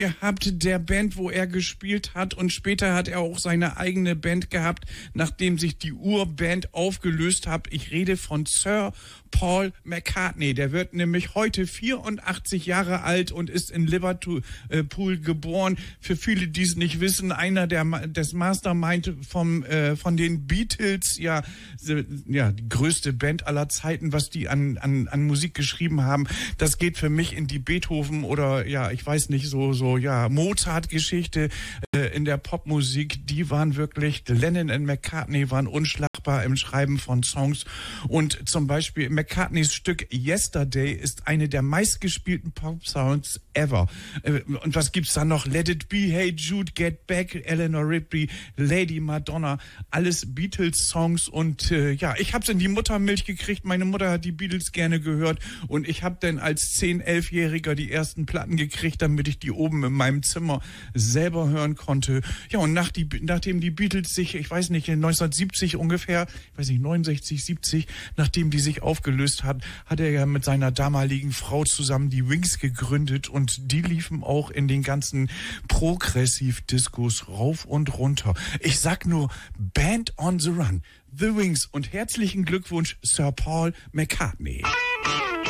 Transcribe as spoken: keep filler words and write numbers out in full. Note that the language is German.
gehabt, der Band, wo er gespielt hat, und später hat er auch seine eigene Band gehabt, nachdem sich die Urband aufgelöst hat. Ich rede von Sir Paul McCartney. Der wird nämlich heute vierundachtzig Jahre alt und ist in Liverpool äh, geboren. Für viele, die es nicht wissen, einer der des Mastermind vom äh, von den Beatles, ja, ja, die größte Band aller Zeiten, was die an an an Musik geschrieben haben. Das geht für mich in die Beethoven oder ja, ich weiß nicht, so so ja, Mozart-Geschichte äh, in der Popmusik. Die waren wirklich, Lennon und McCartney waren unschlagbar im Schreiben von Songs. Und zum Beispiel McCartneys Stück Yesterday ist eine der meistgespielten Pop-Sounds ever. Äh, und was gibt's da noch? Let It Be, Hey Jude, Get Back, Eleanor Rigby, Lady Madonna, alles Beatles-Songs. Und äh, ja, ich hab's in die Muttermilch gekriegt. Meine Mutter hat die Beatles gerne gehört und ich habe dann als zehn-, elfjähriger die ersten Platten gekriegt, damit ich die oben in meinem Zimmer selber hören konnte. Ja, und nach die, nachdem die Beatles sich, ich weiß nicht, neunzehnhundertsiebzig ungefähr, ich weiß nicht, neunundsechzig, siebzig, nachdem die sich aufgelöst hat, hat er ja mit seiner damaligen Frau zusammen die Wings gegründet und die liefen auch in den ganzen Progressiv-Diskos rauf und runter. Ich sag nur Band on the Run, The Wings, und herzlichen Glückwunsch, Sir Paul McCartney.